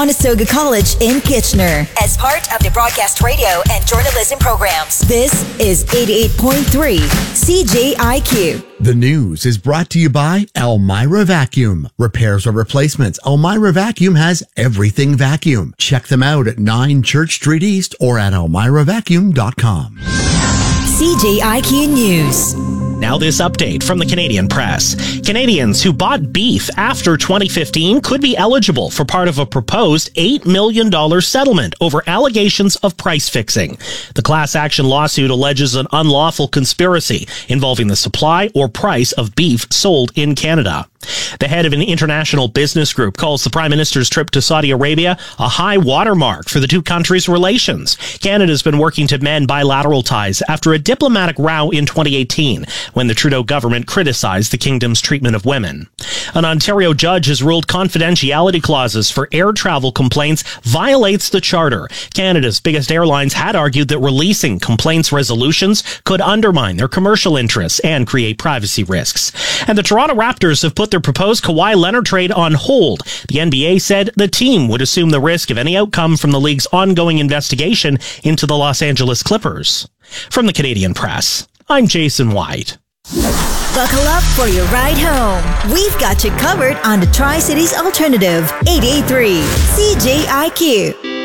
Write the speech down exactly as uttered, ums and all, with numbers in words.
Conestoga College in Kitchener. As part of the broadcast radio and journalism programs, this is eighty-eight point three C J I Q. The news is brought to you by Elmira Vacuum. Repairs or replacements, Elmira Vacuum has everything vacuum. Check them out at nine Church Street East or at elmira vacuum dot com. C J I Q News. Now this update from the Canadian Press. Canadians who bought beef after twenty fifteen could be eligible for part of a proposed eight million dollars settlement over allegations of price fixing. The class action lawsuit alleges an unlawful conspiracy involving the supply or price of beef sold in Canada. The head of an international business group calls the Prime Minister's trip to Saudi Arabia a high watermark for the two countries' relations. Canada's been working to mend bilateral ties after a diplomatic row in twenty eighteen, when the Trudeau government criticized the kingdom's treatment of women. An Ontario judge has ruled confidentiality clauses for air travel complaints violates the charter. Canada's biggest airlines had argued that releasing complaints resolutions could undermine their commercial interests and create privacy risks. And the Toronto Raptors have put their proposed Kawhi Leonard trade on hold. The N B A said the team would assume the risk of any outcome from the league's ongoing investigation into the Los Angeles Clippers. From the Canadian Press, I'm Jason White. Buckle up for your ride home. We've got you covered on the Tri-Cities Alternative, eighty-eight point three C J I Q.